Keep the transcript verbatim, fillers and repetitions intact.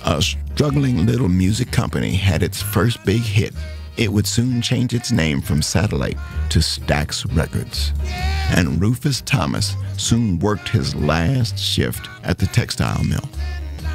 A struggling little music company had its first big hit. It would soon change its name from Satellite to Stax Records. And Rufus Thomas soon worked his last shift at the textile mill.